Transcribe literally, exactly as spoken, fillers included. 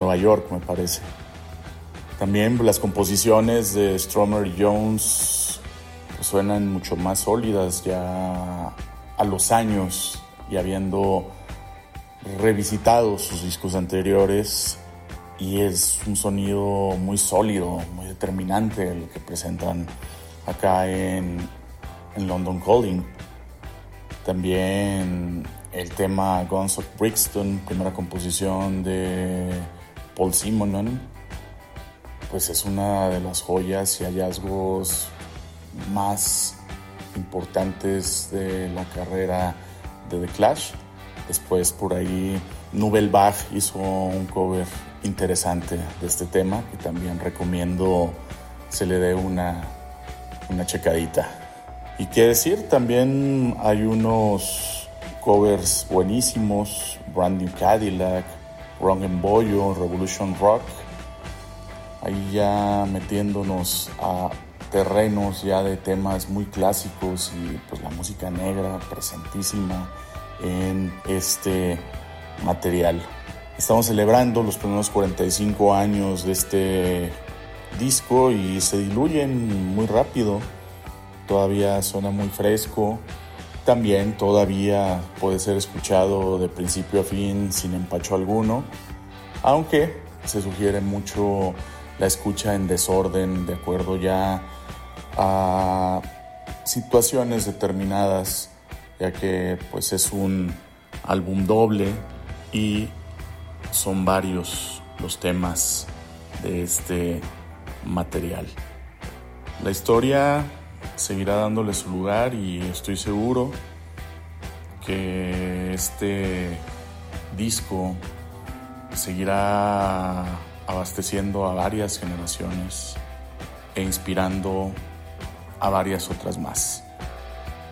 Nueva York, me parece. También las composiciones de Strummer y Jones pues, suenan mucho más sólidas ya a los años y habiendo revisitado sus discos anteriores, y es un sonido muy sólido, muy determinante el que presentan acá en, en London Calling. También el tema Guns of Brixton, primera composición de Paul Simonon, pues es una de las joyas y hallazgos más importantes de la carrera de The Clash. Después por ahí Nubel Bach hizo un cover interesante de este tema que también recomiendo se le dé una, una checadita. Y qué decir, también hay unos covers buenísimos: Brand New Cadillac, Wrong and Boyo, Revolution Rock, ahí ya metiéndonos a terrenos ya de temas muy clásicos, y pues la música negra presentísima en este material. Estamos celebrando los primeros cuarenta y cinco años de este disco y se diluyen muy rápido. Todavía suena muy fresco. También todavía puede ser escuchado de principio a fin sin empacho alguno, aunque se sugiere mucho la escucha en desorden de acuerdo ya a situaciones determinadas, ya que pues es un álbum doble y son varios los temas de este material. La historia seguirá dándole su lugar y estoy seguro que este disco seguirá abasteciendo a varias generaciones e inspirando a varias otras más.